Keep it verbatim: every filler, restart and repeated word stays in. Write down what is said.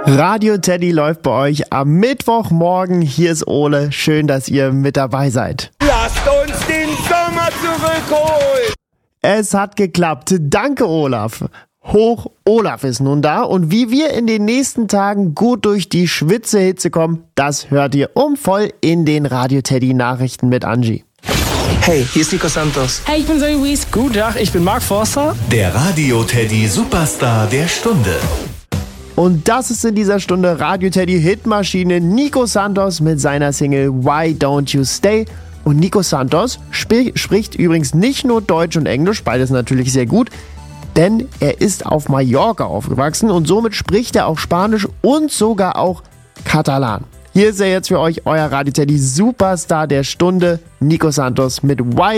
Radio Teddy läuft bei euch am Mittwochmorgen. Hier ist Ole. Schön, dass ihr mit dabei seid. Lasst uns den Sommer zurückholen! Es hat geklappt. Danke, Olaf. Hoch Olaf ist nun da und wie wir in den nächsten Tagen gut durch die Schwitzehitze kommen, das hört ihr um voll in den Radio Teddy Nachrichten mit Angie. Hey, hier ist Nico Santos. Hey, ich bin Zoe Wies. Guten Tag, ich bin Mark Forster. Der Radio Teddy Superstar der Stunde. Und das ist in dieser Stunde Radio Teddy Hitmaschine Nico Santos mit seiner Single Why Don't You Stay. Und Nico Santos sp- spricht übrigens nicht nur Deutsch und Englisch, beides natürlich sehr gut, denn er ist auf Mallorca aufgewachsen und somit spricht er auch Spanisch und sogar auch Katalan. Hier ist er jetzt für euch, euer Radio Teddy Superstar der Stunde, Nico Santos mit Why